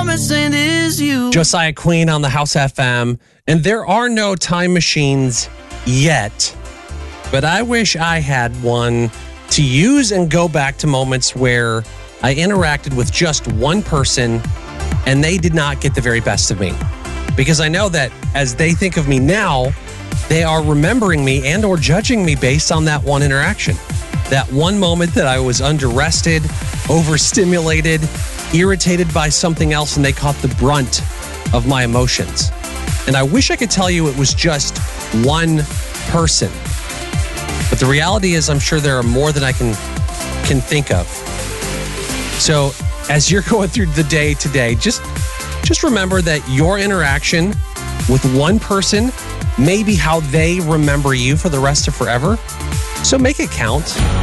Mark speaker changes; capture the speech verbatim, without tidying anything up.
Speaker 1: missing is you.
Speaker 2: Josiah Queen on the House F M. And there are no time machines yet, but I wish I had one to use and go back to moments where I interacted with just one person and they did not get the very best of me. Because I know that as they think of me now, they are remembering me and or judging me based on that one interaction. That one moment that I was under-rested, overstimulated, irritated by something else, and they caught the brunt of my emotions. And I wish I could tell you it was just one person. But the reality is I'm sure there are more than I can can think of. So as you're going through the day today, just just remember that your interaction with one person may be how they remember you for the rest of forever. So make it count.